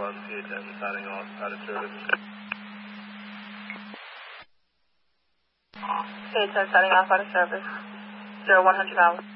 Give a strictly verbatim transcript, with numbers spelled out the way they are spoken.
one, P H M signing off, out of service. P H M signing off, out of service. zero one hundred hours.